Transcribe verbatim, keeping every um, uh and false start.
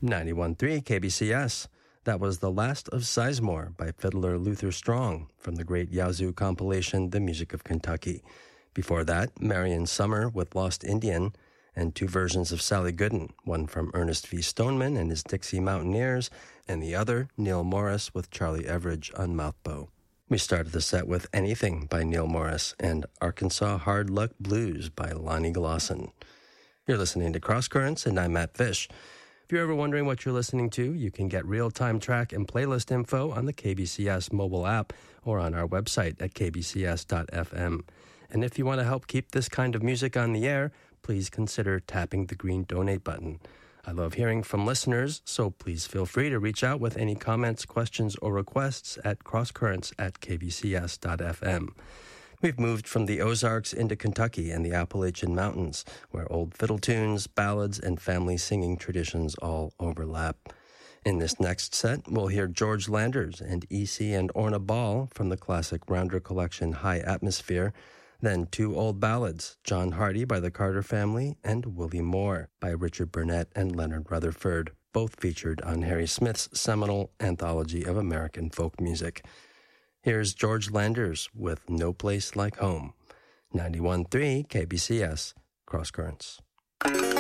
ninety-one point three K B C S. That was The Last of Sizemore by fiddler Luther Strong from the great Yazoo compilation, The Music of Kentucky. Before that, Marion Summer with Lost Indian, and two versions of Sally Gooden, one from Ernest V. Stoneman and his Dixie Mountaineers, and the other, Neil Morris with Charlie Everidge on mouthbow. We started the set with Anything by Neil Morris and Arkansas Hard Luck Blues by Lonnie Glosson. You're listening to Cross Currents, and I'm Matt Fish. If you're ever wondering what you're listening to, you can get real-time track and playlist info on the K B C S mobile app or on our website at k b c s dot f m. And if you want to help keep this kind of music on the air, please consider tapping the green donate button. I love hearing from listeners, so please feel free to reach out with any comments, questions, or requests at crosscurrents at k b c s dot f m. We've moved from the Ozarks into Kentucky and the Appalachian Mountains, where old fiddle tunes, ballads, and family singing traditions all overlap. In this next set, we'll hear George Landers and E C and Orna Ball from the classic Rounder collection High Atmosphere, then two old ballads, John Hardy by the Carter Family and Willie Moore by Richard Burnett and Leonard Rutherford, both featured on Harry Smith's seminal Anthology of American Folk Music. Here's George Landers with No Place Like Home. ninety-one point three K B C S, Cross Currents.